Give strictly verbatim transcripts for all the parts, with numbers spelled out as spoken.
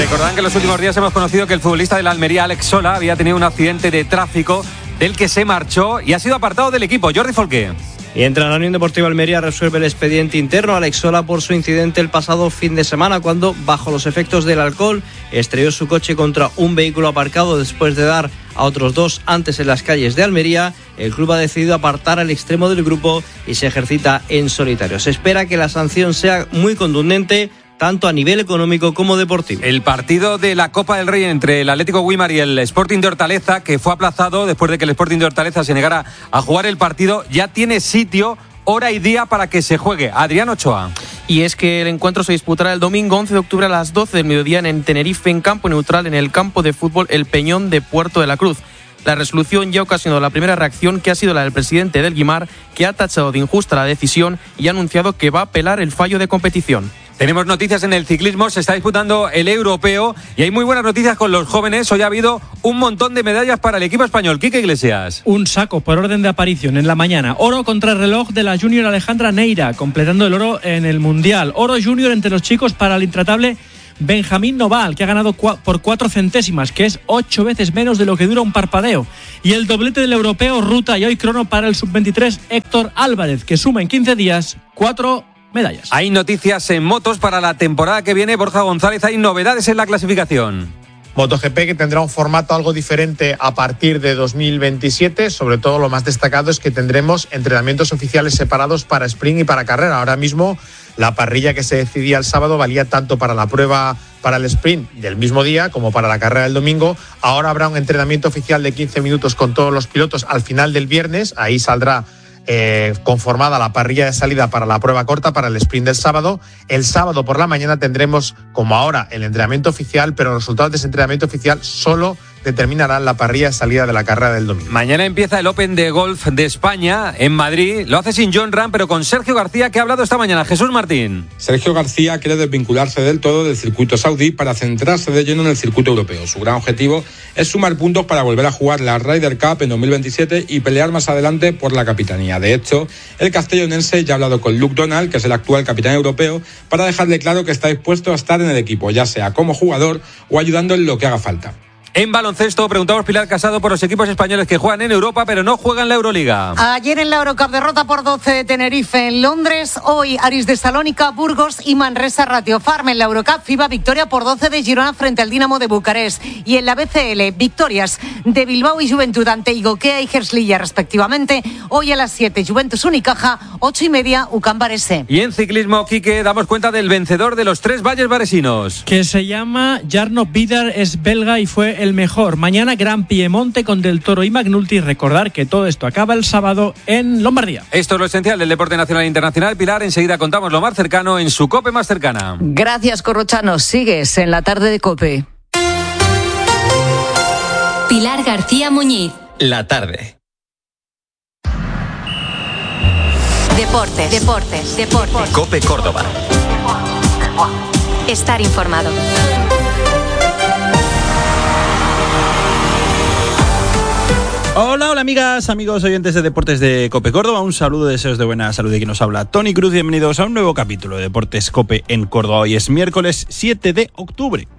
Recordarán que en los últimos días hemos conocido que el futbolista de la Almería, Alex Sola, había tenido un accidente de tráfico del que se marchó y ha sido apartado del equipo. Jordi Folqué. Y entra la Unión Deportiva Almería, resuelve el expediente interno a Alex Sola por su incidente el pasado fin de semana cuando, bajo los efectos del alcohol, estrelló su coche contra un vehículo aparcado después de dar a otros dos antes en las calles de Almería. El club ha decidido apartar al extremo del grupo y se ejercita en solitario. Se espera que la sanción sea muy contundente, tanto a nivel económico como deportivo. El partido de la Copa del Rey entre el Atlético Güímar y el Sporting de Hortaleza, que fue aplazado después de que el Sporting de Hortaleza se negara a jugar el partido, ya tiene sitio, hora y día para que se juegue. Adrián Ochoa. Y es que el encuentro se disputará el domingo once de octubre a las doce del mediodía en Tenerife, en campo neutral, en el campo de fútbol El Peñón de Puerto de la Cruz. La resolución ya ocasionó la primera reacción, que ha sido la del presidente del Guimar, que ha tachado de injusta la decisión y ha anunciado que va a apelar el fallo de competición. Tenemos noticias en el ciclismo, se está disputando el europeo y hay muy buenas noticias con los jóvenes. Hoy ha habido un montón de medallas para el equipo español. Quique Iglesias. Un saco por orden de aparición en la mañana. Oro contra el reloj de la junior Alejandra Neira, completando el oro en el Mundial. Oro junior entre los chicos para el intratable Benjamín Noval, que ha ganado cua- por cuatro centésimas, que es ocho veces menos de lo que dura un parpadeo. Y el doblete del europeo, ruta y hoy crono para el sub veintitrés Héctor Álvarez, que suma en quince días cuatro medallas. Hay noticias en motos para la temporada que viene. Borja González, hay novedades en la clasificación. MotoGP, que tendrá un formato algo diferente a partir de dos mil veintisiete. Sobre todo lo más destacado es que tendremos entrenamientos oficiales separados para sprint y para carrera. Ahora mismo la parrilla que se decidía el sábado valía tanto para la prueba para el sprint del mismo día como para la carrera del domingo. Ahora habrá un entrenamiento oficial de quince minutos con todos los pilotos al final del viernes. Ahí saldrá Eh, conformada la parrilla de salida para la prueba corta, para el sprint del sábado. El sábado por la mañana tendremos, como ahora, el entrenamiento oficial, pero los resultados de ese entrenamiento oficial solo determinarán la parrilla de salida de la carrera del domingo. Mañana empieza el Open de Golf de España en Madrid. Lo hace sin Jon Rahm, pero con Sergio García, que ha hablado esta mañana. Jesús Martín. Sergio García quiere desvincularse del todo del circuito saudí para centrarse de lleno en el circuito europeo. Su gran objetivo es sumar puntos para volver a jugar la Ryder Cup en dos mil veintisiete y pelear más adelante por la capitanía. De hecho, el castellonense ya ha hablado con Luke Donald, que es el actual capitán europeo, para dejarle claro que está dispuesto a estar en el equipo, ya sea como jugador o ayudando en lo que haga falta. En baloncesto, preguntamos Pilar Casado por los equipos españoles que juegan en Europa pero no juegan la Euroliga. Ayer en la Eurocup, derrota por doce de Tenerife en Londres. Hoy Aris de Salónica, Burgos y Manresa Ratio Farm. En la Eurocup, FIBA, victoria por doce de Girona frente al Dinamo de Bucarest. Y en la B C L, victorias de Bilbao y Juventud ante Igokea y Hersliya respectivamente. Hoy a las siete, Juventus Unicaja, ocho y media, U C A M Varese. Y en ciclismo, Quique, damos cuenta del vencedor de los tres valles varesinos. Que se llama Jarno Vidar, es belga y fue el mejor. Mañana Gran Piemonte con Del Toro y Magnulti. Recordar que todo esto acaba el sábado en Lombardía. Esto es lo esencial del deporte nacional e internacional. Pilar, enseguida contamos lo más cercano en su COPE más cercana. Gracias, Corrochano. Sigues en la tarde de COPE. Pilar García Muñiz. La tarde. Deportes, deportes, deportes. COPE Córdoba. Estar informado. Hola, hola amigas, amigos oyentes de Deportes de COPE Córdoba. Un saludo, deseos de buena salud de quien nos habla, Tony Cruz. Bienvenidos a un nuevo capítulo de Deportes COPE en Córdoba. Hoy es miércoles siete de octubre.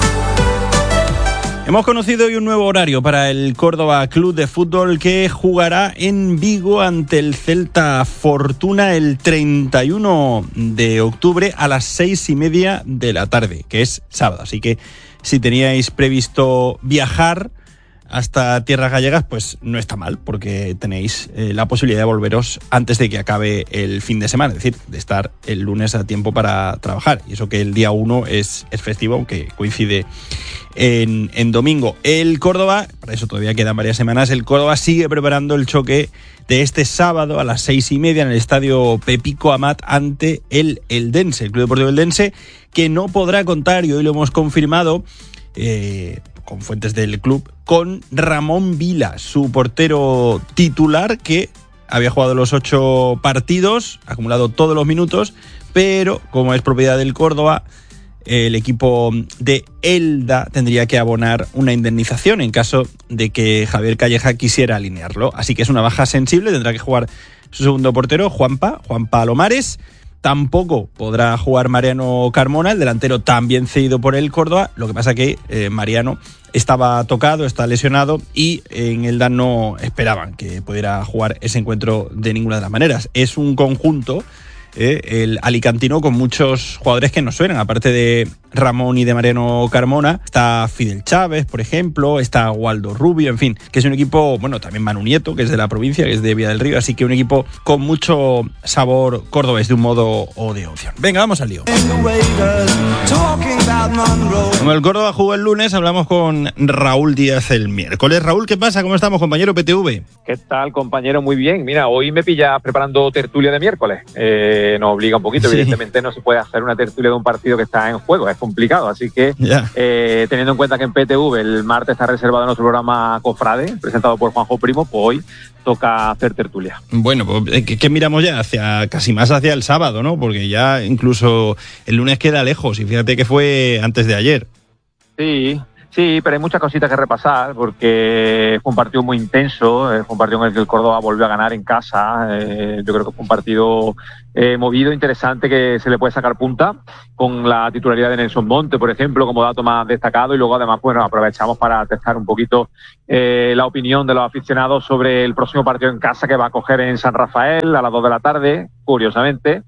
Hemos conocido hoy un nuevo horario para el Córdoba Club de Fútbol, que jugará en Vigo ante el Celta Fortuna el treinta y uno de octubre a las seis y media de la tarde, que es sábado. Así que si teníais previsto viajar hasta tierras gallegas, pues no está mal, porque tenéis eh, la posibilidad de volveros antes de que acabe el fin de semana, es decir, de estar el lunes a tiempo para trabajar. Y eso que el día uno es, es festivo, aunque coincide en, en domingo. El Córdoba, para eso todavía quedan varias semanas, el Córdoba sigue preparando el choque de este sábado a las seis y media en el estadio Pepico Amat ante el Eldense, el Club Deportivo Eldense, que no podrá contar, y hoy lo hemos confirmado, eh, con fuentes del club, con Ramón Vila, su portero titular, que había jugado los ocho partidos, acumulado todos los minutos, pero como es propiedad del Córdoba, el equipo de Elda tendría que abonar una indemnización en caso de que Javier Calleja quisiera alinearlo. Así que es una baja sensible, tendrá que jugar su segundo portero, Juanpa, Juan Palomares, Tampoco podrá jugar Mariano Carmona, el delantero también cedido por el Córdoba. Lo que pasa que eh, Mariano estaba tocado, está lesionado y en el D A N no esperaban que pudiera jugar ese encuentro de ninguna de las maneras. Es un conjunto, eh, el alicantino, con muchos jugadores que nos suenan, aparte de Ramón y de Mariano Carmona. Está Fidel Chávez, por ejemplo, está Waldo Rubio, en fin, que es un equipo, bueno, también Manu Nieto, que es de la provincia, que es de Villa del Río, así que un equipo con mucho sabor cordobés de un modo o de opción. Venga, vamos al lío. Como el Córdoba jugó el lunes, hablamos con Raúl Díaz el miércoles. Raúl, ¿qué pasa? ¿Cómo estamos, compañero P T V? ¿Qué tal, compañero? Muy bien. Mira, hoy me pillas preparando tertulia de miércoles. Eh, nos obliga un poquito, sí. Evidentemente no se puede hacer una tertulia de un partido que está en juego, es complicado, así que yeah. eh, teniendo en cuenta que en P T V el martes está reservado nuestro programa Cofrade, presentado por Juanjo Primo, pues hoy toca hacer tertulia. Bueno, pues ¿qué, qué miramos ya? Hacia casi más hacia el sábado, ¿no? Porque ya incluso el lunes queda lejos y fíjate que fue antes de ayer. Sí, sí, pero hay muchas cositas que repasar porque fue un partido muy intenso, fue un partido en el que el Córdoba volvió a ganar en casa. Eh, yo creo que fue un partido eh, movido, interesante, que se le puede sacar punta con la titularidad de Nelson Monte, por ejemplo, como dato más destacado, y luego además, bueno, aprovechamos para testar un poquito eh, la opinión de los aficionados sobre el próximo partido en casa que va a coger en San Rafael a las dos de la tarde, curiosamente,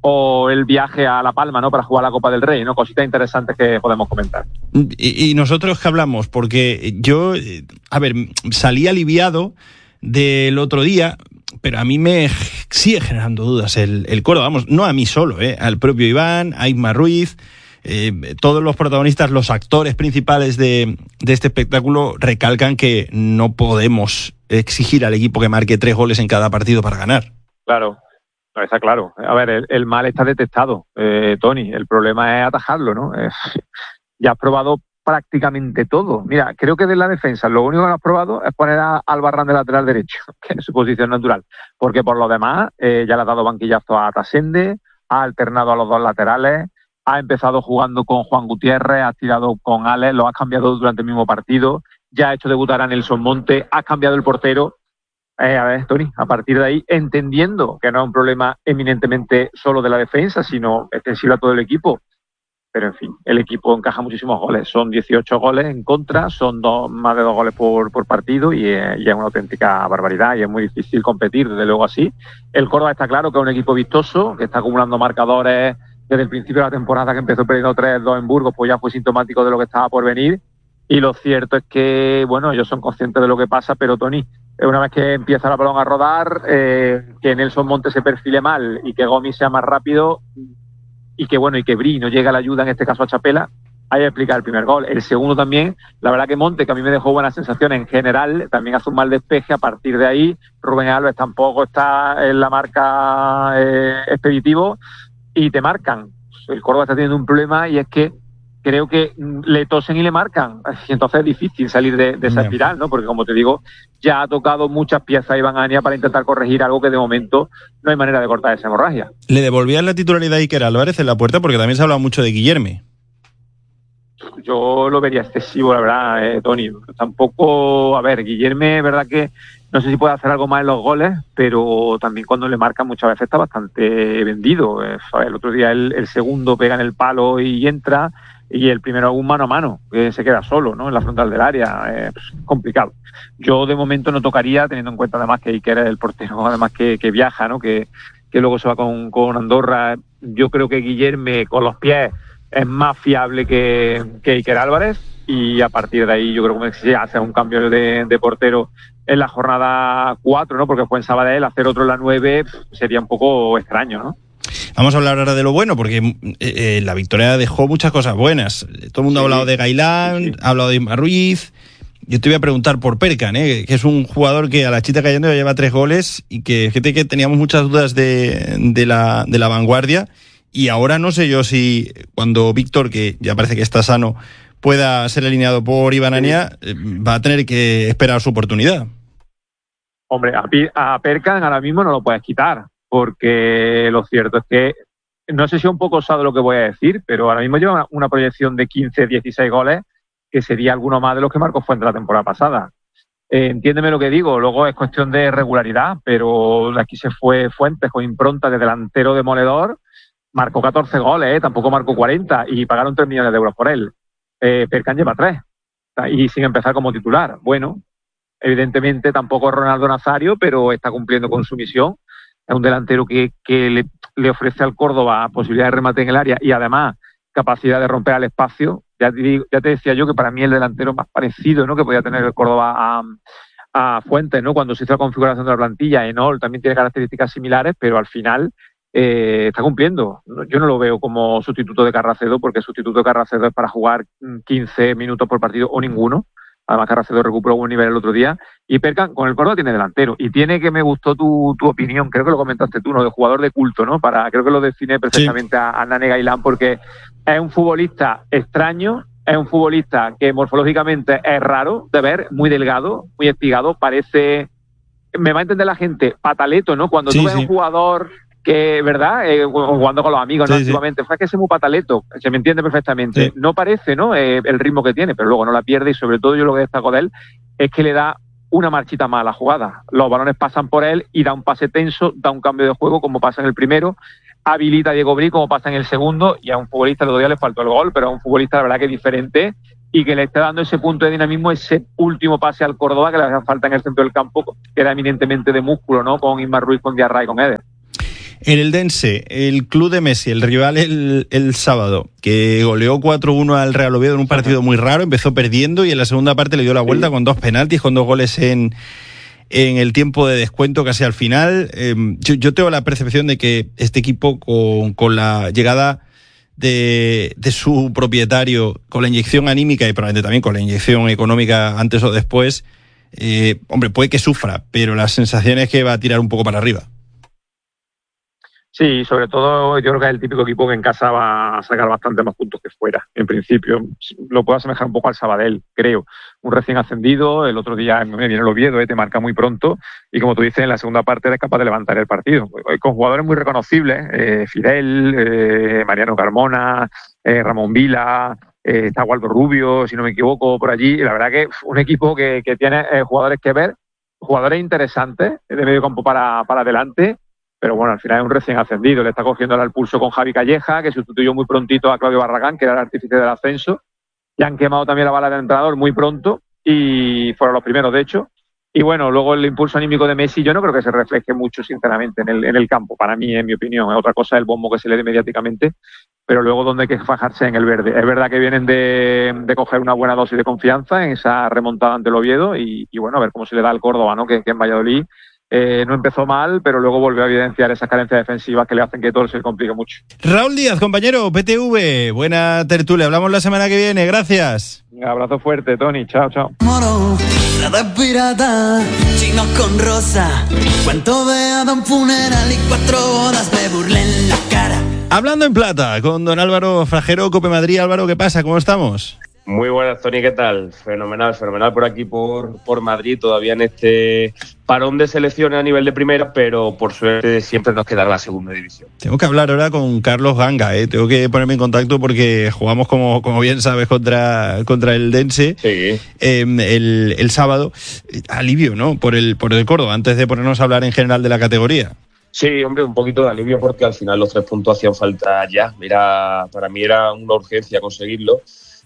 o el viaje a La Palma, ¿no?, para jugar la Copa del Rey, ¿no? Cositas interesantes que podemos comentar. Y, y nosotros qué hablamos, porque yo, a ver, salí aliviado del otro día, pero a mí me sigue generando dudas el, el Córdoba, vamos, no a mí solo, ¿eh? Al propio Iván, a Isma Ruiz, eh, todos los protagonistas, los actores principales de, de este espectáculo recalcan que no podemos exigir al equipo que marque tres goles en cada partido para ganar. Claro. No, está claro. A ver, el, el mal está detectado, eh, Tony. El problema es atajarlo, ¿no? Eh, ya has probado prácticamente todo. Mira, creo que de la defensa lo único que has probado es poner a Albarrán de lateral derecho, que es su posición natural. Porque por lo demás, eh, ya le has dado banquillazo a Tasende, ha alternado a los dos laterales, ha empezado jugando con Juan Gutiérrez, has tirado con Alex, lo has cambiado durante el mismo partido, ya has hecho debutar a Nelson Monte, has cambiado el portero. Eh, a ver, Tony, a partir de ahí, entendiendo que no es un problema eminentemente solo de la defensa, sino extensivo a todo el equipo, pero en fin, el equipo encaja muchísimos goles, son dieciocho goles en contra, son dos, más de dos goles por, por partido y, eh, y es una auténtica barbaridad y es muy difícil competir, desde luego así. El Córdoba está claro que es un equipo vistoso, que está acumulando marcadores desde el principio de la temporada, que empezó perdiendo tres dos en Burgos, pues ya fue sintomático de lo que estaba por venir, y lo cierto es que, bueno, ellos son conscientes de lo que pasa, pero Tony, una vez que empieza la balón a rodar, eh, que Nelson Monte se perfile mal y que Gomis sea más rápido y que bueno y que Bri no llegue a la ayuda, en este caso a Chapela, hay que explicar el primer gol. El segundo también, la verdad que Monte, que a mí me dejó buenas sensaciones en general, también hace un mal despeje. A partir de ahí, Rubén Alves tampoco está en la marca eh, expeditivo y te marcan. El Córdoba está teniendo un problema y es que creo que le tosen y le marcan. Entonces es difícil salir de, de esa Bien. espiral, ¿no? Porque, como te digo, ya ha tocado muchas piezas Iván Ania para intentar corregir algo que de momento no hay manera de cortar esa hemorragia. ¿Le devolvían la titularidad a Iker Álvarez en la puerta? Porque también se ha hablado mucho de Guillerme. Yo lo vería excesivo, la verdad, eh, Tony. Tampoco, a ver, Guillerme, es verdad que no sé si puede hacer algo más en los goles, pero también cuando le marcan muchas veces está bastante vendido. Eh, a ver, el otro día el, el segundo pega en el palo y entra, y el primero un mano a mano, que se queda solo, ¿no?, en la frontal del área. Es eh, pues, complicado. Yo de momento no tocaría, teniendo en cuenta además que Iker es el portero, además que, que viaja, ¿no?, que, que luego se va con, con Andorra. Yo creo que Guillerme con los pies es más fiable que, que Iker Álvarez, y a partir de ahí yo creo que si hace un cambio de, de portero en la jornada cuatro, ¿no?, porque fue en Sabadell, hacer otro en la nueve sería un poco extraño, ¿no? Vamos a hablar ahora de lo bueno, porque eh, eh, la victoria dejó muchas cosas buenas. Todo el mundo sí, ha hablado de Gailán, sí, sí. ha hablado de Isma Ruiz. Yo te voy a preguntar por Perkan, ¿eh?, que es un jugador que a la chita cayendo ya lleva tres goles y que fíjate que teníamos muchas dudas de, de, la, de la vanguardia, y ahora no sé yo si cuando Víctor, que ya parece que está sano, pueda ser alineado por Iván Ania, sí. va a tener que esperar su oportunidad. Hombre, a, a Perkan ahora mismo no lo puedes quitar, porque lo cierto es que, no sé si es un poco osado lo que voy a decir, pero ahora mismo lleva una, una proyección de quince, dieciséis goles, que sería alguno más de los que marcó Fuente la temporada pasada. Eh, entiéndeme lo que digo, luego es cuestión de regularidad, pero aquí se fue Fuentes con impronta de delantero demoledor, marcó catorce goles, ¿eh? Tampoco marcó cuarenta y pagaron tres millones de euros por él. Eh, Perkan lleva tres y sin empezar como titular. Bueno, evidentemente tampoco es Ronaldo Nazario, pero está cumpliendo con su misión. Es un delantero que, que le, le ofrece al Córdoba posibilidad de remate en el área y además capacidad de romper al espacio. Ya te, digo, ya te decía yo que para mí el delantero más parecido, ¿no?, que podía tener el Córdoba a, a Fuentes, ¿no?, cuando se hizo la configuración de la plantilla. Enol también tiene características similares, pero al final eh, está cumpliendo. Yo no lo veo como sustituto de Carracedo, porque el sustituto de Carracedo es para jugar quince minutos por partido o ninguno. Además, Carracedo recuperó un nivel el otro día. Y Perkan con el Córdoba tiene delantero. Y tiene, que me gustó tu, tu opinión, creo que lo comentaste tú, ¿no?, de jugador de culto, ¿no? Para, creo que lo define perfectamente sí. a, a Nane Gailán, porque es un futbolista extraño, es un futbolista que morfológicamente es raro de ver, muy delgado, muy espigado, parece, me va a entender la gente, pataleto, ¿no? Cuando sí, tú ves sí. un jugador que, ¿verdad?, eh, jugando con los amigos, ¿no? Sí, antiguamente, sí. fue que es muy pataleto, se me entiende perfectamente. Sí. No parece, ¿no?, eh, el ritmo que tiene, pero luego no la pierde, y sobre todo yo lo que destaco de él es que le da una marchita más a la jugada. Los balones pasan por él y da un pase tenso, da un cambio de juego como pasa en el primero, habilita a Diego Bri como pasa en el segundo, y a un futbolista el otro día le faltó el gol, pero a un futbolista la verdad que diferente y que le está dando ese punto de dinamismo, ese último pase al Córdoba que le hace falta en el centro del campo, que era eminentemente de músculo, ¿no?, con Ismar Ruiz, con Diarra y con Eder. En el Dense, el club de Messi, el rival el, el sábado, que goleó cuatro uno al Real Oviedo en un partido muy raro, empezó perdiendo y en la segunda parte le dio la vuelta sí. con dos penaltis, con dos goles en, en el tiempo de descuento casi al final. Eh, yo, yo tengo la percepción de que este equipo, con, con la llegada de, de su propietario, con la inyección anímica y probablemente también con la inyección económica antes o después, eh, hombre, puede que sufra, pero la sensación es que va a tirar un poco para arriba. Sí, sobre todo yo creo que es el típico equipo que en casa va a sacar bastante más puntos que fuera. En principio, lo puedo asemejar un poco al Sabadell, creo. Un recién ascendido, el otro día me viene el Oviedo, eh, te marca muy pronto, y como tú dices, en la segunda parte eres capaz de levantar el partido. Con jugadores muy reconocibles, eh, Fidel, eh, Mariano Carmona, eh, Ramón Vila, eh, está Waldo Rubio, si no me equivoco, por allí. Y la verdad que un equipo que, que tiene eh, jugadores que ver, jugadores interesantes de medio campo para, para adelante. Pero bueno, al final es un recién ascendido, le está cogiendo el pulso con Javi Calleja, que sustituyó muy prontito a Claudio Barragán, que era el artífice del ascenso. Y han quemado también la bala del entrenador muy pronto, y fueron los primeros, de hecho. Y bueno, luego el impulso anímico de Messi yo no creo que se refleje mucho, sinceramente, en el, en el campo, para mí, en mi opinión. Otra cosa es el bombo que se le dé mediáticamente, pero luego donde hay que fajarse en el verde. Es verdad que vienen de, de coger una buena dosis de confianza en esa remontada ante el Oviedo, y, y bueno, a ver cómo se le da al Córdoba, ¿no?, que, que en Valladolid Eh, no empezó mal, pero luego volvió a evidenciar esas carencias defensivas que le hacen que todo se complique mucho. Raúl Díaz, compañero, P T V, buena tertulia. Hablamos la semana que viene, gracias. Un abrazo fuerte, Tony. Chao, chao. Moro, nada pirata, chino con rosa. Cuento de Adam funeral y cuatro bodas, me burlé en la cara. Hablando en plata, con don Álvaro Frajero, Cope Madrid. Álvaro, ¿qué pasa? ¿Cómo estamos? Muy buenas, Tony, ¿qué tal? Fenomenal, fenomenal por aquí, por, por Madrid, todavía en este parón de selecciones a nivel de primera, pero por suerte siempre nos queda la segunda división. Tengo que hablar ahora con Carlos Ganga, ¿eh? Tengo que ponerme en contacto porque jugamos, como, como bien sabes, contra, contra el Dense sí. eh, el, el sábado. Alivio, ¿no?, por el, por el Córdoba, antes de ponernos a hablar en general de la categoría. Sí, hombre, un poquito de alivio porque al final los tres puntos hacían falta ya. Mira, para mí era una urgencia conseguirlo.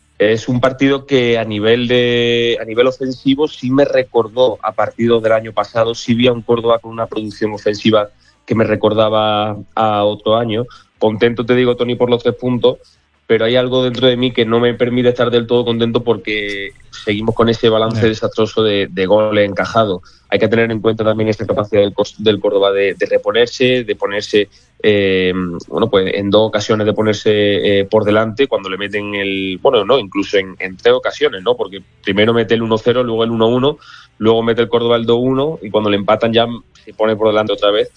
Es un partido que a nivel de a nivel ofensivo sí me recordó a partidos del año pasado. Sí vi a un Córdoba con una producción ofensiva que me recordaba a otro año. Contento, te digo, Tony, por los tres puntos, pero hay algo dentro de mí que no me permite estar del todo contento porque seguimos con ese balance yeah. desastroso de, de goles encajados. Hay que tener en cuenta también esta capacidad del, del Córdoba de, de reponerse, de ponerse, eh, bueno, pues en dos ocasiones de ponerse eh, por delante cuando le meten el, bueno, no, incluso en, en tres ocasiones, ¿no? Porque primero mete el uno cero, luego el uno uno, luego mete el Córdoba el dos uno y cuando le empatan ya se pone por delante otra vez.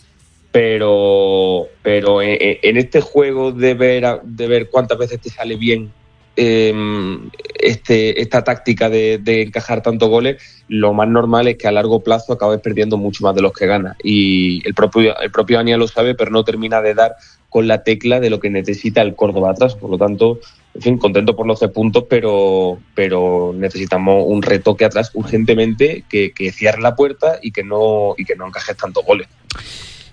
Pero pero en, en este juego de ver de ver cuántas veces te sale bien eh, este esta táctica de, de encajar tantos goles, lo más normal es que a largo plazo acabes perdiendo mucho más de los que ganas, y el propio el propio Ania lo sabe, pero no termina de dar con la tecla de lo que necesita el Córdoba atrás. Por lo tanto, en fin, contento por los tres puntos, pero pero necesitamos un retoque atrás urgentemente que, que cierre la puerta y que no y que no encajes tantos goles.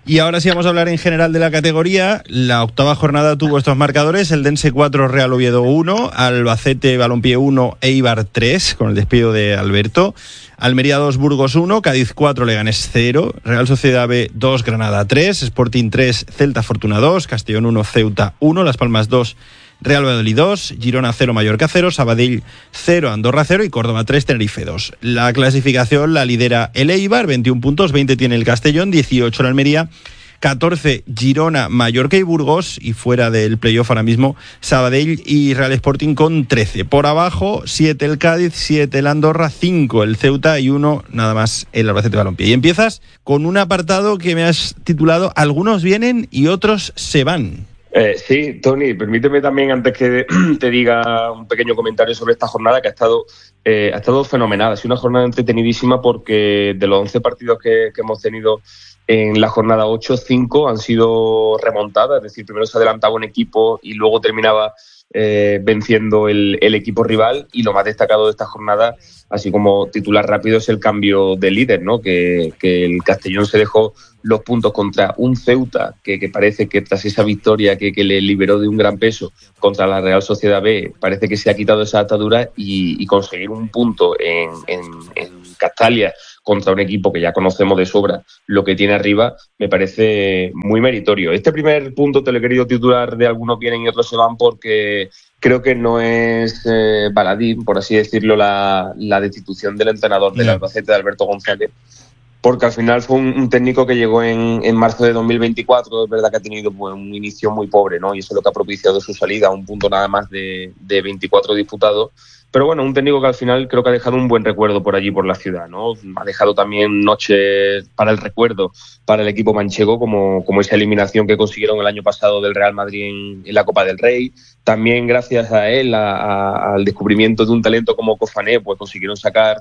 Y ahora sí vamos a hablar en general de la categoría. La octava jornada tuvo estos marcadores: el Dense cuatro, Real Oviedo uno, Albacete Balompié uno, Eibar tres, con el despido de Alberto, Almería dos, Burgos uno, Cádiz cuatro, Leganés cero, Real Sociedad B dos, Granada tres, Sporting tres, Celta Fortuna dos, Castellón uno, Ceuta uno, Las Palmas dos, Real Valladolid dos, Girona cero, Mallorca cero, Sabadell cero, Andorra cero y Córdoba tres, Tenerife dos. La clasificación la lidera el Eibar, veintiún puntos, veinte tiene el Castellón, dieciocho la Almería, catorce Girona, Mallorca y Burgos, y fuera del playoff ahora mismo Sabadell y Real Sporting con trece. Por abajo, siete el Cádiz, siete el Andorra, cinco el Ceuta y uno nada más el Albacete Balompié. Y empiezas con un apartado que me has titulado Algunos vienen y otros se van. Eh, sí, Tony, permíteme también, antes que te diga un pequeño comentario sobre esta jornada, que ha estado eh, ha estado fenomenal. Ha sido una jornada entretenidísima porque de los once partidos que, que hemos tenido en la jornada ocho, cinco han sido remontadas. Es decir, primero se adelantaba un equipo y luego terminaba eh, venciendo el, el equipo rival. Y lo más destacado de esta jornada, así como titular rápido, es el cambio de líder, ¿no? Que, que el Castellón se dejó los puntos contra un Ceuta que, que parece que tras esa victoria que, que le liberó de un gran peso contra la Real Sociedad B, parece que se ha quitado esa atadura, y, y conseguir un punto en, en, en Castalia contra un equipo que ya conocemos de sobra lo que tiene arriba, me parece muy meritorio. Este primer punto te lo he querido titular de Algunos vienen y otros se van, porque creo que no es eh, baladí, por así decirlo, la, la destitución del entrenador del Albacete, de Alberto González, porque al final fue un, un técnico que llegó en, en marzo de dos mil veinticuatro. Es verdad que ha tenido pues, un inicio muy pobre, ¿no? Y eso es lo que ha propiciado su salida, un punto nada más de, de veinticuatro disputados. Pero bueno, un técnico que al final creo que ha dejado un buen recuerdo por allí, por la ciudad, ¿no? Ha dejado también noches para el recuerdo para el equipo manchego, como, como esa eliminación que consiguieron el año pasado del Real Madrid en, en la Copa del Rey. También gracias a él, a, a, al descubrimiento de un talento como Kofané, pues consiguieron sacar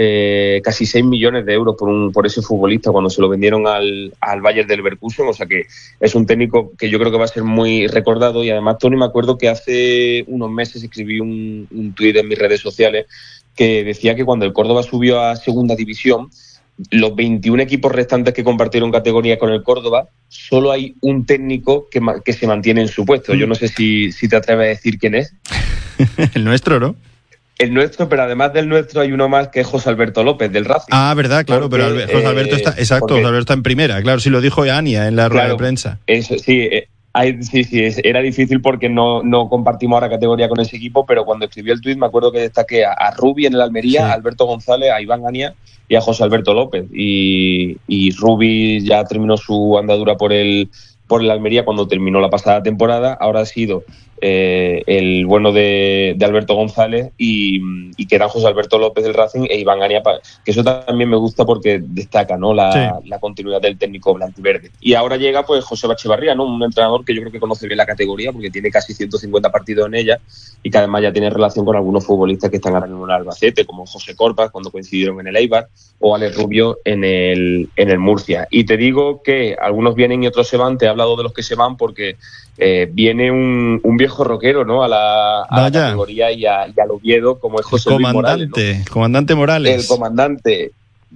eh, casi seis millones de euros por, un, por ese futbolista cuando se lo vendieron al, al Bayern del Leverkusen. O sea que es un técnico que yo creo que va a ser muy recordado. Y además, Tony, me acuerdo que hace unos meses escribí un, un tuit en mis redes sociales que decía que cuando el Córdoba subió a segunda división, los veintiún equipos restantes que compartieron categoría con el Córdoba, solo hay un técnico que, que se mantiene en su puesto. Yo no sé si, si te atreves a decir quién es. El nuestro, ¿no? El nuestro, pero además del nuestro hay uno más, que es José Alberto López, del Racing. Ah, verdad, claro, porque, pero José Alberto está, exacto, porque, José Alberto está en primera, claro, sí lo dijo Ania en la rueda claro, de prensa. Eso, sí, eh, hay, sí, sí, es, era difícil porque no, no compartimos ahora categoría con ese equipo, pero cuando escribí el tuit me acuerdo que destaqué a, a Rubi en el Almería, sí, a Alberto González, a Iván Ania y a José Alberto López. Y, y Rubi ya terminó su andadura por el, por el Almería cuando terminó la pasada temporada. Ahora ha sido eh, el bueno de, de Alberto González y, y quedan José Alberto López del Racing e Iván Ania, que eso también me gusta porque destaca, ¿no?, la, sí, la continuidad del técnico blanquiverde. Y ahora llega pues José Bachevarría, ¿no?, un entrenador que yo creo que conoce bien la categoría porque tiene casi ciento cincuenta partidos en ella y que además ya tiene relación con algunos futbolistas que están ahora mismo en el Albacete, como José Corpas cuando coincidieron en el Eibar, o Alex Rubio en el, en el Murcia. Y te digo que algunos vienen y otros se van. Te he hablado de los que se van porque eh, viene un, un viejo rockero, ¿no?, a la, a la categoría y, a, y al Oviedo, como es José Luis Morales, ¿no? El comandante Morales. El comandante.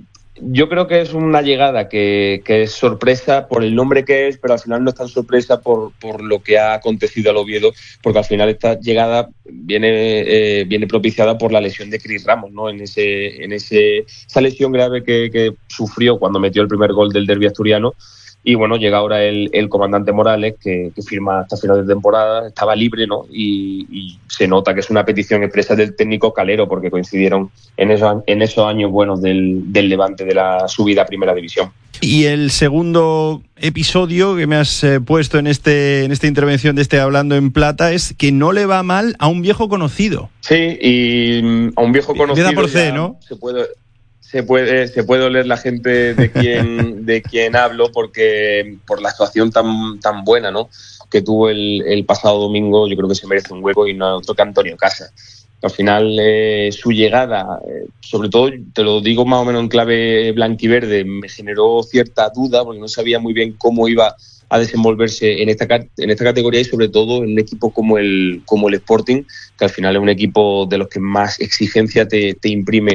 Yo creo que es una llegada que, que es sorpresa por el nombre que es, pero al final no es tan sorpresa por, por lo que ha acontecido al Oviedo, porque al final esta llegada viene eh, viene propiciada por la lesión de Cris Ramos, ¿no?, en ese en ese esa lesión grave que, que sufrió cuando metió el primer gol del derbi asturiano. Y bueno, llega ahora el, el comandante Morales, que, que firma hasta final de temporada, estaba libre, ¿no? Y, y se nota que es una petición expresa del técnico Calero, porque coincidieron en esos, en esos años buenos del, del Levante, de la subida a Primera División. Y el segundo episodio que me has eh, puesto en este en esta intervención de este Hablando en Plata es que no le va mal a un viejo conocido. Sí, y a un viejo conocido. Empieza por C, ¿no? Se puede... Se puede, se puede oler la gente de quien, de quien hablo, porque por la actuación tan, tan buena, ¿no?, que tuvo el, el pasado domingo. Yo creo que se merece un hueco y no otro que Antonio Casas. Al final, eh, su llegada, eh, sobre todo, te lo digo más o menos en clave blanquiverde, me generó cierta duda porque no sabía muy bien cómo iba a desenvolverse en esta en esta categoría y sobre todo en un equipo como el como el Sporting, que al final es un equipo de los que más exigencia te, te imprime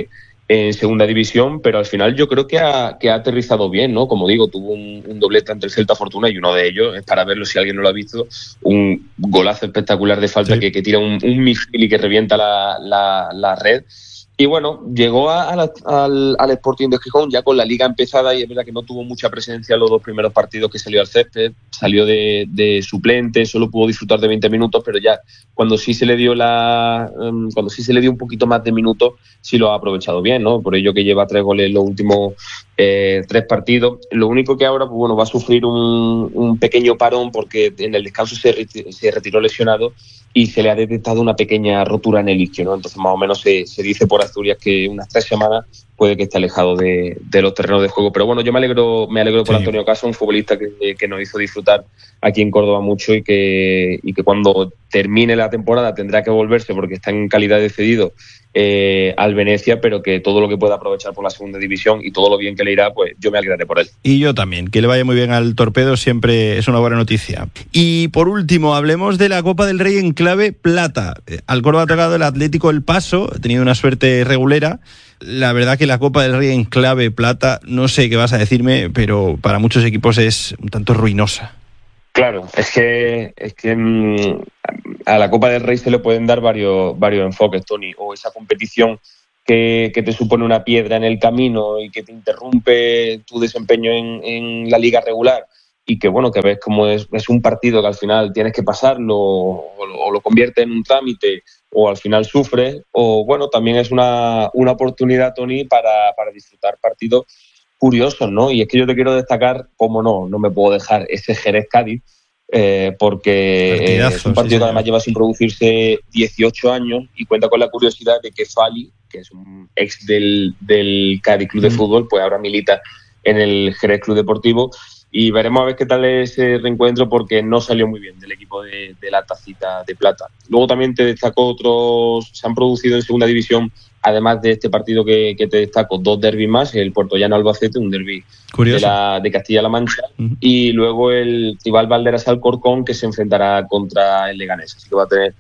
en segunda división, pero al final yo creo que ha, que ha aterrizado bien, ¿no? Como digo, tuvo un, un doblete ante el Celta Fortuna y uno de ellos, es para verlo si alguien no lo ha visto, un golazo espectacular de falta sí. que, que tira un, un misil y que revienta la, la, la red. Y bueno, llegó a, a la, al, al Sporting de Gijón ya con la liga empezada y es verdad que no tuvo mucha presencia en los dos primeros partidos que salió al césped, salió de, de suplente, solo pudo disfrutar de veinte minutos, pero ya cuando sí se le dio la um, cuando sí se le dio un poquito más de minutos, sí lo ha aprovechado bien, ¿no? Por ello que lleva tres goles en los últimos eh, tres partidos. Lo único que ahora pues, bueno, va a sufrir un, un pequeño parón porque en el descanso se, reti- se retiró lesionado y se le ha detectado una pequeña rotura en el isquio, ¿no? Entonces más o menos se, se dice por Asturias que unas tres semanas puede que esté alejado de, de los terrenos de juego. Pero bueno, yo me alegro me alegro por sí. Antonio Caso, un futbolista que, que nos hizo disfrutar aquí en Córdoba mucho y que, y que cuando termine la temporada tendrá que volverse porque está en calidad de cedido eh, al Venecia, pero que todo lo que pueda aprovechar por la segunda división y todo lo bien que le irá, pues yo me alegraré por él. Y yo también, que le vaya muy bien al Torpedo siempre es una buena noticia. Y por último, hablemos de la Copa del Rey en clave plata. Al Córdoba ha tocado el Atlético El Paso, ha tenido una suerte regulera. La verdad que la Copa del Rey en clave plata, no sé qué vas a decirme, pero para muchos equipos es un tanto ruinosa. Claro, es que es que mmm, a la Copa del Rey se le pueden dar varios varios enfoques, Tony, o esa competición que, que te supone una piedra en el camino y que te interrumpe tu desempeño en, en la liga regular y que bueno, que ves como es, es un partido que al final tienes que pasarlo o lo, o lo convierte en un trámite o al final sufres, o bueno, también es una, una oportunidad, Tony, para, para disfrutar partidos curiosos, ¿no? Y es que yo te quiero destacar, como no, no me puedo dejar ese Jerez-Cádiz, eh, porque Partidazo, es un partido sí, que además lleva sin producirse dieciocho años y cuenta con la curiosidad de que Fali, que es un ex del, del Cádiz Club de mm. Fútbol, pues ahora milita en el Jerez Club Deportivo y veremos a ver qué tal es ese reencuentro porque no salió muy bien del equipo de, de la Tacita de Plata. Luego también te destaco otros, se han producido en segunda división, además de este partido que, que te destaco, dos derbis más, el Puertollano Albacete, un derbi de, la, de Castilla-La Mancha, uh-huh. y luego el Tribal Valderas Alcorcón, que se enfrentará contra el Leganés. Así que va a tener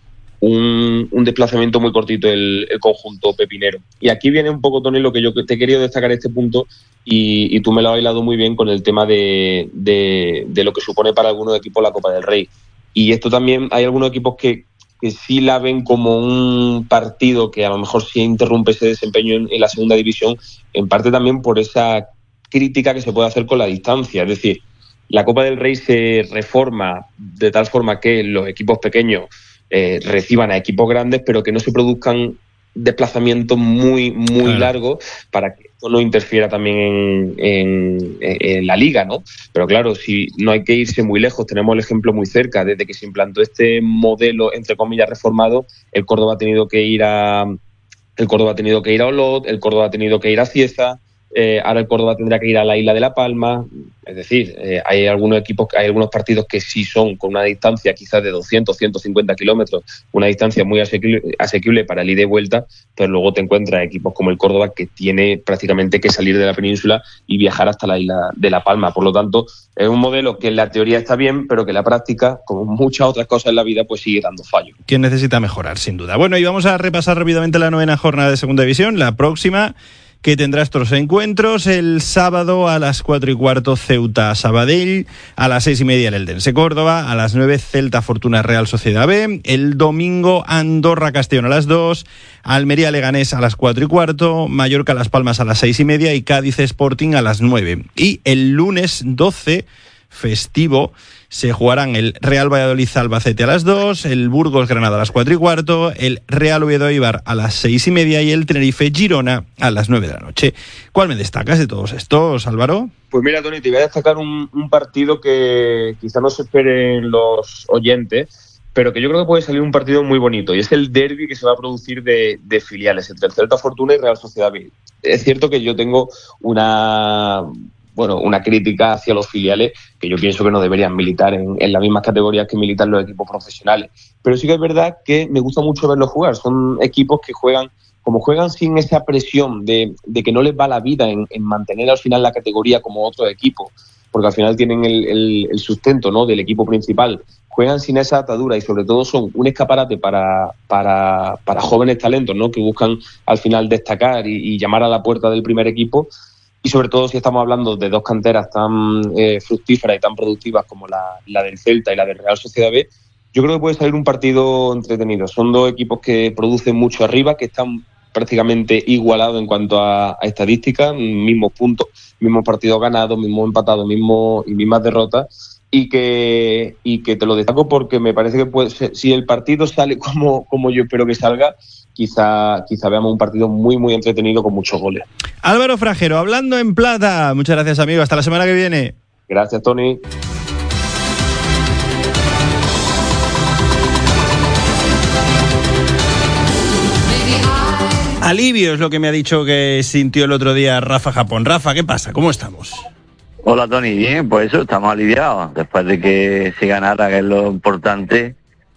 un, un desplazamiento muy cortito el, el conjunto pepinero. Y aquí viene un poco, Tony, lo que yo te he querido destacar este punto, y, y tú me lo has bailado muy bien con el tema de, de, de lo que supone para algunos equipos la Copa del Rey. Y esto también, hay algunos equipos que que sí la ven como un partido que a lo mejor sí interrumpe ese desempeño en, en la segunda división, en parte también por esa crítica que se puede hacer con la distancia. Es decir, la Copa del Rey se reforma de tal forma que los equipos pequeños eh, reciban a equipos grandes, pero que no se produzcan desplazamientos muy, muy claro. largos para que esto no interfiera también en, en, en la liga, ¿no? Pero claro, si no hay que irse muy lejos, tenemos el ejemplo muy cerca, desde que se implantó este modelo, entre comillas, reformado, el Córdoba ha tenido que ir a el Córdoba ha tenido que ir a Olot, el Córdoba ha tenido que ir a Cieza, eh, ahora el Córdoba tendrá que ir a la Isla de La Palma. Es decir, eh, hay algunos equipos, hay algunos partidos que sí son con una distancia quizás de doscientos, ciento cincuenta kilómetros, una distancia muy asequible, asequible para el ida y vuelta, pero luego te encuentras equipos como el Córdoba que tiene prácticamente que salir de la península y viajar hasta la Isla de La Palma. Por lo tanto, es un modelo que en la teoría está bien, pero que en la práctica, como muchas otras cosas en la vida, pues sigue dando fallos. ¿Quién necesita mejorar, sin duda? Bueno, y vamos a repasar rápidamente la novena jornada de Segunda División, la próxima, que tendrá estos encuentros. El sábado a las cuatro y cuarto Ceuta Sabadell, a las seis y media el Eldense Córdoba, a las nueve Celta Fortuna Real Sociedad B, el domingo Andorra Castellón a las dos, Almería Leganés a las cuatro y cuarto, Mallorca Las Palmas a las seis y media y Cádiz Sporting a las nueve. Y el lunes doce, festivo, se jugarán el Real Valladolid Albacete a las dos, el Burgos Granada a las cuatro y cuarto, el Real Oviedo Eibar a las seis y media y el Tenerife Girona a las nueve de la noche. ¿Cuál me destacas de todos estos, Álvaro? Pues mira, Tony, te voy a destacar un, un partido que quizá no se esperen los oyentes, pero que yo creo que puede salir un partido muy bonito, y es el derbi que se va a producir de, de filiales entre el Celta Fortuna y Real Sociedad B. Es cierto que yo tengo una... bueno, una crítica hacia los filiales que yo pienso que no deberían militar en, en las mismas categorías que militan los equipos profesionales. Pero sí que es verdad que me gusta mucho verlos jugar. Son equipos que juegan, como juegan sin esa presión de, de que no les va la vida en, en mantener al final la categoría como otros equipos, porque al final tienen el, el, el sustento, ¿no?, del equipo principal, juegan sin esa atadura y sobre todo son un escaparate para, para, para jóvenes talentos, ¿no?, que buscan al final destacar y, y llamar a la puerta del primer equipo. Y sobre todo si estamos hablando de dos canteras tan eh, fructíferas y tan productivas como la, la del Celta y la del Real Sociedad B, yo creo que puede salir un partido entretenido. Son dos equipos que producen mucho arriba, que están prácticamente igualados en cuanto a, a estadísticas, mismos puntos, mismos partidos ganados, mismos empatados, mismos y mismas derrotas, y que y que te lo destaco porque me parece que puede ser, si el partido sale como, como yo espero que salga, quizá quizá veamos un partido muy muy entretenido con muchos goles. Álvaro Fragero, hablando en plata. Muchas gracias, amigo. Hasta la semana que viene. Gracias, Tony. Alivio es lo que me ha dicho que sintió el otro día Rafa Japón. Rafa, ¿qué pasa? ¿Cómo estamos? Hola, Tony. Bien, pues eso, estamos aliviados. Después de que se ganara, que es lo importante,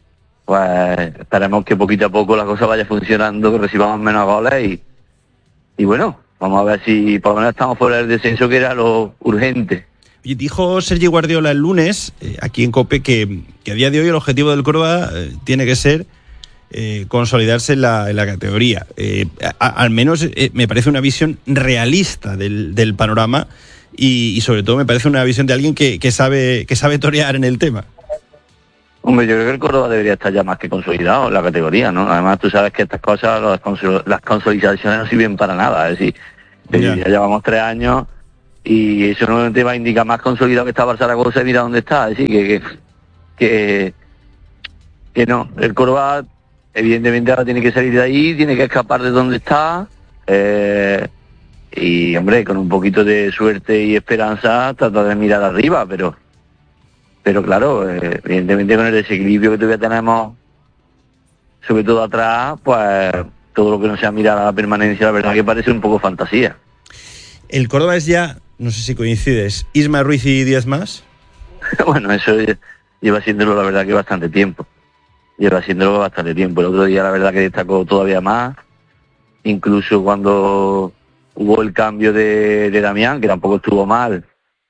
pues esperemos que poquito a poco la cosa vaya funcionando, que recibamos menos goles y, y bueno, vamos a ver si por lo menos estamos fuera del descenso, que era lo urgente. Y dijo Sergi Guardiola el lunes, eh, aquí en COPE, que, que a día de hoy el objetivo del Córdoba eh, tiene que ser eh, consolidarse en la, en la categoría. Eh, a, al menos eh, me parece una visión realista del, del panorama y, y sobre todo me parece una visión de alguien que, que sabe que sabe torear en el tema. Hombre, yo creo que el Córdoba debería estar ya más que consolidado en la categoría, ¿no? Además, tú sabes que estas cosas, las, consol- las consolidaciones no sirven para nada. Es decir, yeah. ya llevamos tres años y eso no te va a indicar más consolidado que estaba el Zaragoza y mira dónde está. Es decir, que, que, que, que no. El Córdoba, evidentemente, ahora tiene que salir de ahí, tiene que escapar de donde está. Eh, y, hombre, con un poquito de suerte y esperanza, tratar de mirar arriba, pero... Pero claro, eh, evidentemente con el desequilibrio que todavía tenemos, sobre todo atrás, pues todo lo que no sea mirar a la permanencia, la verdad que parece un poco fantasía. El Córdoba es ya, no sé si coincides, Isma Ruiz y diez más. Bueno, eso lleva siéndolo la verdad que bastante tiempo. Lleva siéndolo bastante tiempo. El otro día la verdad que destacó todavía más, incluso cuando hubo el cambio de, de Damián, que tampoco estuvo mal.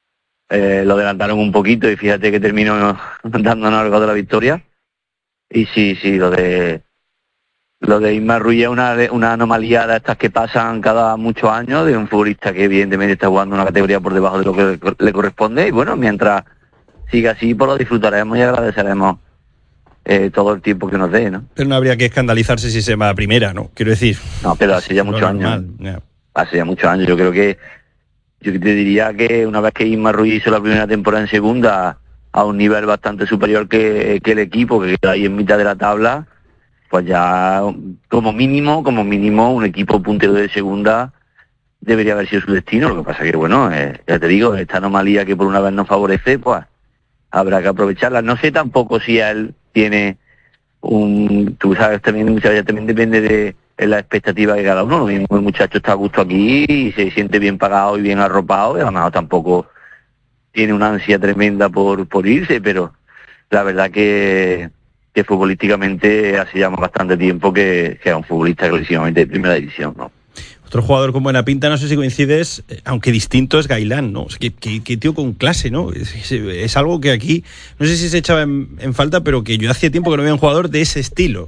Eh, lo adelantaron un poquito y fíjate que terminó dándonos algo de la victoria. Y sí, sí, lo de lo de Isma Ruiz es una, una anomalía de estas que pasan cada muchos años, de un futbolista que evidentemente está jugando una categoría por debajo de lo que le corresponde. Y bueno, mientras siga así, pues lo disfrutaremos y agradeceremos eh, todo el tiempo que nos dé, ¿no? Pero no habría que escandalizarse si se va a primera, ¿no? Quiero decir... No, pero hace ya muchos años. Yeah. Hace ya muchos años, yo creo que Yo te diría que una vez que Isma Ruiz hizo la primera temporada en segunda a un nivel bastante superior que, que el equipo, que queda ahí en mitad de la tabla, pues ya como mínimo, como mínimo un equipo puntero de segunda debería haber sido su destino. Lo que pasa que, bueno, eh, ya te digo, esta anomalía que por una vez nos favorece, pues habrá que aprovecharla. No sé tampoco si él tiene un... Tú sabes, también muchas veces también depende de... es la expectativa de cada uno. Lo mismo, el muchacho está a gusto aquí y se siente bien pagado y bien arropado, y a lo mejor tampoco tiene una ansia tremenda por, por irse, pero la verdad que, que futbolísticamente hace ya bastante tiempo que, que es un futbolista clarísimamente de primera división, ¿no? Otro jugador con buena pinta, no sé si coincides, aunque distinto, es Gailán, ¿no? O sea, que, que, que tío con clase, ¿no? Es, es, es algo que aquí, no sé si se echaba en, en falta, pero que yo hacía tiempo que no veía un jugador de ese estilo.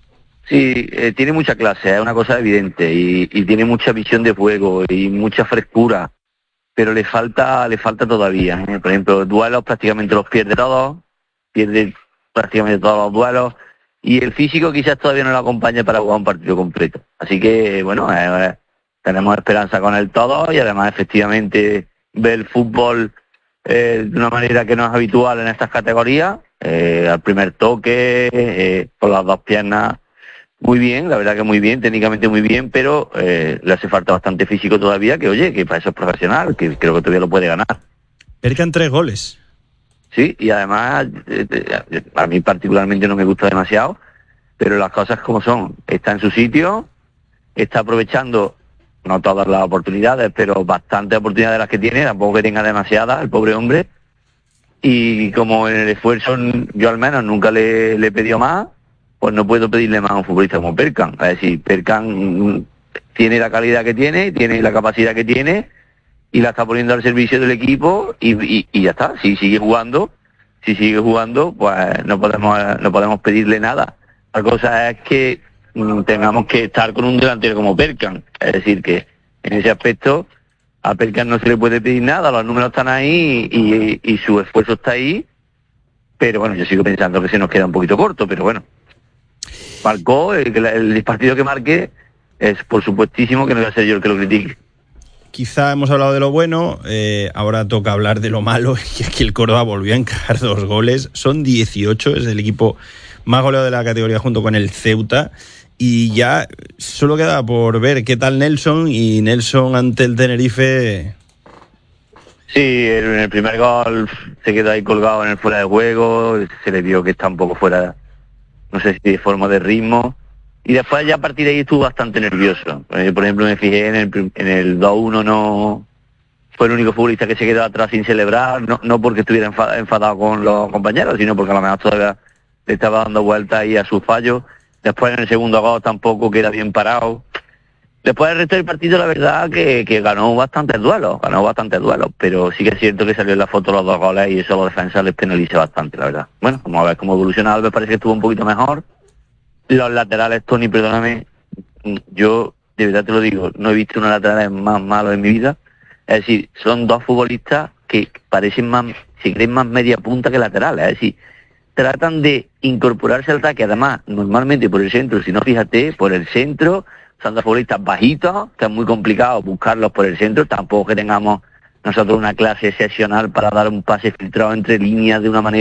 Sí, eh, tiene mucha clase, es ¿eh? una cosa evidente, y, y tiene mucha visión de juego y mucha frescura, pero le falta le falta todavía. ¿eh? Por ejemplo, duelos prácticamente los pierde todos, pierde prácticamente todos los duelos, y el físico quizás todavía no lo acompaña para jugar un partido completo. Así que, bueno, eh, tenemos esperanza con él todo, y además efectivamente ve el fútbol eh, de una manera que no es habitual en estas categorías, eh, al primer toque, eh, con las dos piernas. Muy bien, la verdad que muy bien, técnicamente muy bien, pero eh, le hace falta bastante físico todavía, que oye, que para eso es profesional, que creo que todavía lo puede ganar. Percan tres goles. Sí, y además, eh, eh, a mí particularmente no me gusta demasiado, pero las cosas como son, está en su sitio, está aprovechando, no todas las oportunidades, pero bastantes oportunidades de las que tiene, tampoco que tenga demasiadas, el pobre hombre, y como en el esfuerzo yo al menos nunca le, le he pedido más, pues no puedo pedirle más a un futbolista como Percan. Es decir, Percan tiene la calidad que tiene, tiene la capacidad que tiene, y la está poniendo al servicio del equipo y, y, y ya está. Si sigue jugando, si sigue jugando, pues no podemos no podemos pedirle nada. La cosa es que mm, tengamos que estar con un delantero como Perkan, es decir, que en ese aspecto a Perkan no se le puede pedir nada, los números están ahí y, y, y su esfuerzo está ahí, pero bueno, yo sigo pensando que se nos queda un poquito corto, pero bueno, marcó, el, el partido que marque es por supuestísimo que no voy a ser yo el que lo critique. Quizá hemos hablado de lo bueno, eh, ahora toca hablar de lo malo, y aquí el Córdoba volvió a encajar dos goles, son dieciocho, es el equipo más goleado de la categoría junto con el Ceuta, y ya solo queda por ver qué tal Nelson, y Nelson ante el Tenerife... Sí, en el primer gol se quedó ahí colgado en el fuera de juego, se le vio que está un poco fuera, no sé si de forma de ritmo, y después ya a partir de ahí estuvo bastante nervioso. Eh, por ejemplo, me fijé en el, en el dos uno, no fue el único futbolista que se quedó atrás sin celebrar, no, no porque estuviera enfadado con los compañeros, sino porque a lo mejor todavía le estaba dando vueltas ahí a sus fallos. Después en el segundo gol tampoco queda bien parado. Después del resto del partido, la verdad que, que ganó bastantes duelos, ganó bastantes duelos, pero sí que es cierto que salió en la foto los dos goles y eso a los defensas les penaliza bastante, la verdad. Bueno, vamos a ver cómo evoluciona. Alves parece que estuvo un poquito mejor. Los laterales, Tony, perdóname, yo de verdad te lo digo, no he visto unos laterales más malos en mi vida. Es decir, son dos futbolistas que parecen más, se creen más media punta que laterales. Es decir, tratan de incorporarse al ataque, además, normalmente por el centro, si no fíjate, por el centro, son dos futbolistas bajitos, que es muy complicado buscarlos por el centro, tampoco que tengamos nosotros una clase excepcional para dar un pase filtrado entre líneas de una manera